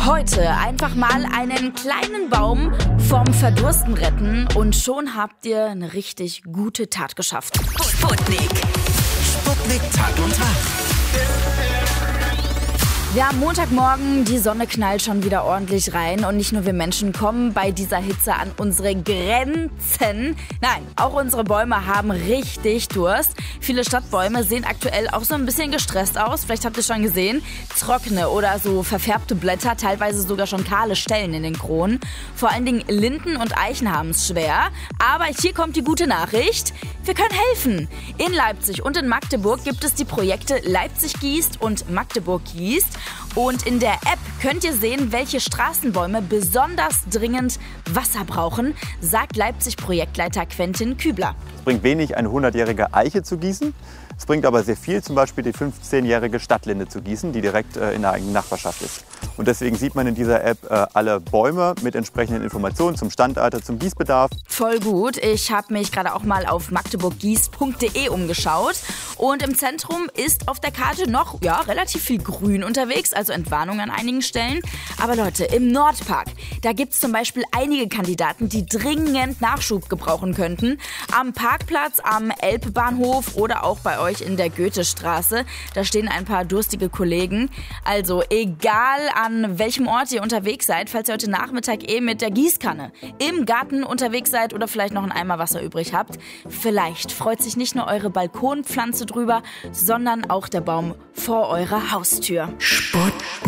Heute einfach mal einen kleinen Baum vom Verdursten retten und schon habt ihr eine richtig gute Tat geschafft. Sputnik. Sputnik Tag und Tag. Wir haben Montagmorgen, die Sonne knallt schon wieder ordentlich rein und nicht nur wir Menschen kommen bei dieser Hitze an unsere Grenzen. Nein, auch unsere Bäume haben richtig Durst. Viele Stadtbäume sehen aktuell auch so ein bisschen gestresst aus. Vielleicht habt ihr schon gesehen, trockene oder so verfärbte Blätter, teilweise sogar schon kahle Stellen in den Kronen. Vor allen Dingen Linden und Eichen haben es schwer. Aber hier kommt die gute Nachricht. Wir können helfen. In Leipzig und in Magdeburg gibt es die Projekte Leipzig gießt und Magdeburg gießt. Und in der App könnt ihr sehen, welche Straßenbäume besonders dringend Wasser brauchen, sagt Leipzig-Projektleiter Quentin Kübler. Es bringt wenig, eine 100-jährige Eiche zu gießen. Es bringt aber sehr viel, zum Beispiel die 15-jährige Stadtlinde zu gießen, die direkt in der eigenen Nachbarschaft ist. Und deswegen sieht man in dieser App alle Bäume mit entsprechenden Informationen zum Standalter, zum Gießbedarf. Voll gut. Ich habe mich gerade auch mal auf magdeburggießt.de umgeschaut. Und im Zentrum ist auf der Karte noch relativ viel Grün unterwegs, also Entwarnung an einigen Stellen. Aber Leute, im Nordpark, da gibt es zum Beispiel einige Kandidaten, die dringend Nachschub gebrauchen könnten. Am Parkplatz, am Elbbahnhof oder auch bei euch in der Goethestraße. Da stehen ein paar durstige Kollegen. Also egal an welchem Ort ihr unterwegs seid, falls ihr heute Nachmittag mit der Gießkanne im Garten unterwegs seid oder vielleicht noch einen Eimer Wasser übrig habt, vielleicht freut sich nicht nur eure Balkonpflanze drüber, sondern auch der Baum vor eurer Haustür. Sputnik.